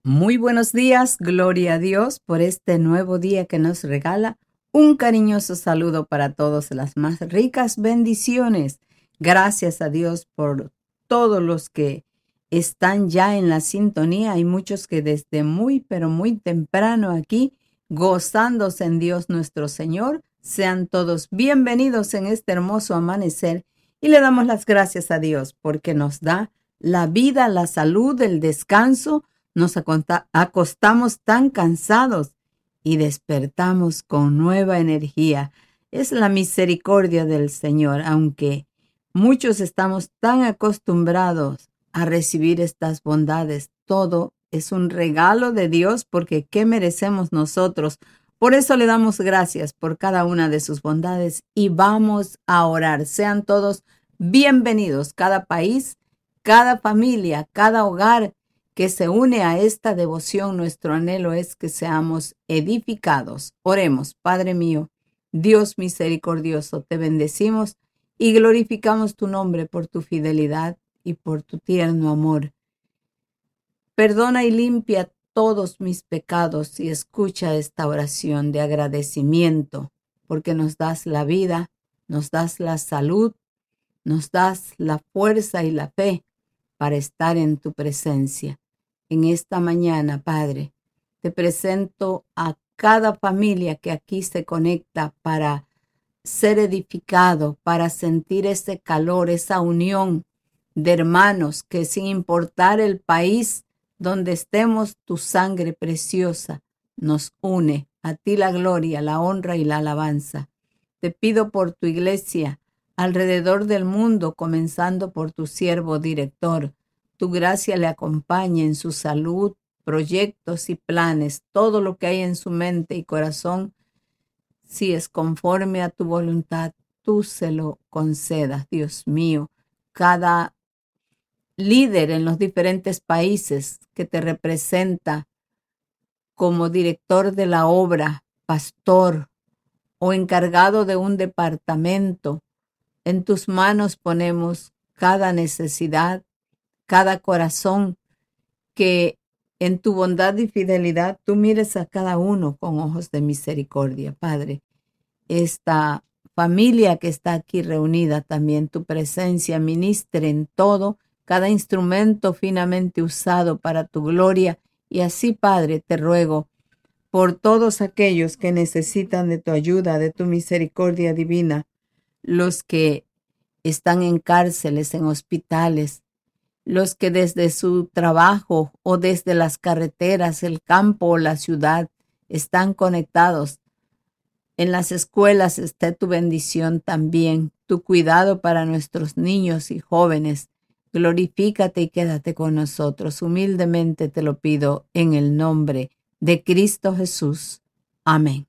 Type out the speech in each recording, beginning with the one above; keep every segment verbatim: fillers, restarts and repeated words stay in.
Muy buenos días, gloria a Dios por este nuevo día que nos regala. Un cariñoso saludo para todos, las más ricas bendiciones. Gracias a Dios por todos los que están ya en la sintonía. Hay muchos que desde muy, pero muy temprano aquí, gozándose en Dios nuestro Señor. Sean todos bienvenidos en este hermoso amanecer y le damos las gracias a Dios porque nos da la vida, la salud, el descanso. Nos acostamos tan cansados y despertamos con nueva energía. Es la misericordia del Señor, aunque muchos estamos tan acostumbrados a recibir estas bondades. Todo es un regalo de Dios porque ¿qué merecemos nosotros? Por eso le damos gracias por cada una de sus bondades y vamos a orar. Sean todos bienvenidos, cada país, cada familia, cada hogar que se une a esta devoción. Nuestro anhelo es que seamos edificados. Oremos, Padre mío, Dios misericordioso, te bendecimos y glorificamos tu nombre por tu fidelidad y por tu tierno amor. Perdona y limpia todos mis pecados y escucha esta oración de agradecimiento, porque nos das la vida, nos das la salud, nos das la fuerza y la fe para estar en tu presencia. En esta mañana, Padre, te presento a cada familia que aquí se conecta para ser edificado, para sentir ese calor, esa unión de hermanos que sin importar el país donde estemos, tu sangre preciosa nos une. A ti la gloria, la honra y la alabanza. Te pido por tu iglesia alrededor del mundo, comenzando por tu siervo director. Tu gracia le acompañe en su salud, proyectos y planes, todo lo que hay en su mente y corazón. Si es conforme a tu voluntad, tú se lo concedas, Dios mío. Cada líder en los diferentes países que te representa como director de la obra, pastor o encargado de un departamento, en tus manos ponemos cada necesidad, cada corazón, que en tu bondad y fidelidad tú mires a cada uno con ojos de misericordia, Padre. Esta familia que está aquí reunida, también tu presencia ministre en todo, cada instrumento finamente usado para tu gloria. Y así, Padre, te ruego por todos aquellos que necesitan de tu ayuda, de tu misericordia divina, los que están en cárceles, en hospitales, los que desde su trabajo o desde las carreteras, el campo o la ciudad están conectados. En las escuelas esté tu bendición también, tu cuidado para nuestros niños y jóvenes. Glorifícate y quédate con nosotros. Humildemente te lo pido en el nombre de Cristo Jesús. Amén.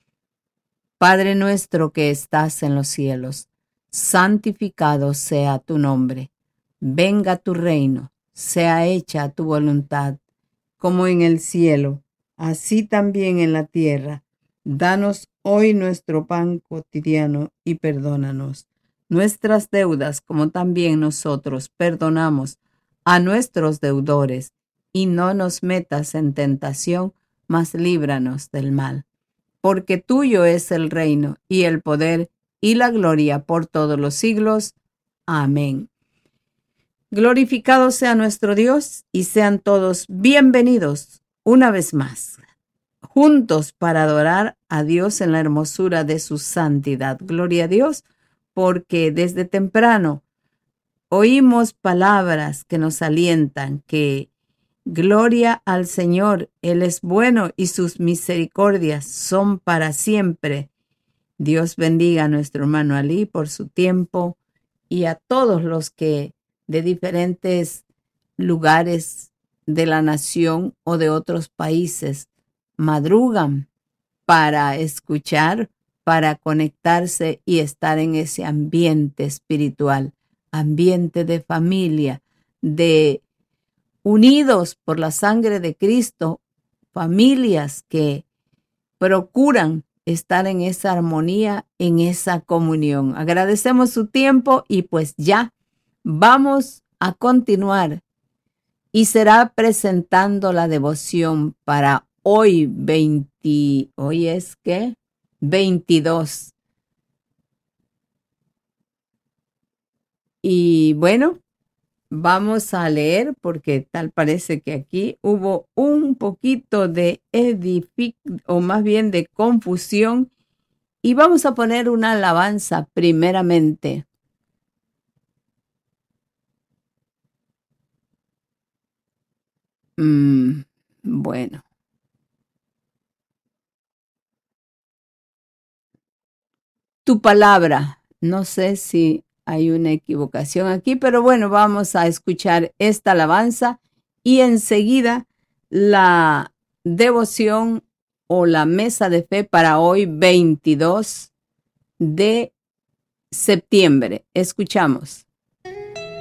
Padre nuestro que estás en los cielos, santificado sea tu nombre. Venga tu reino, sea hecha tu voluntad, como en el cielo, así también en la tierra. Danos hoy nuestro pan cotidiano y perdónanos nuestras deudas, como también nosotros perdonamos a nuestros deudores. Y no nos metas en tentación, mas líbranos del mal. Porque tuyo es el reino, y el poder, y la gloria por todos los siglos. Amén. Glorificado sea nuestro Dios, y sean todos bienvenidos una vez más, juntos para adorar a Dios en la hermosura de su santidad. Gloria a Dios, porque desde temprano oímos palabras que nos alientan, que gloria al Señor, Él es bueno y sus misericordias son para siempre. Dios bendiga a nuestro hermano Ali por su tiempo y a todos los que de diferentes lugares de la nación o de otros países madrugan para escuchar, para conectarse y estar en ese ambiente espiritual, ambiente de familia, de unidos por la sangre de Cristo, familias que procuran estar en esa armonía, en esa comunión. Agradecemos su tiempo y pues ya vamos a continuar y será presentando la devoción para hoy veinte, hoy es que veintidós. Y bueno, vamos a leer porque tal parece que aquí hubo un poquito de edific o más bien de confusión y vamos a poner una alabanza primeramente. Mm, bueno. Tu palabra. No sé si hay una equivocación aquí, pero bueno, vamos a escuchar esta alabanza y enseguida la devoción o la mesa de fe para hoy veintidós de septiembre. Escuchamos.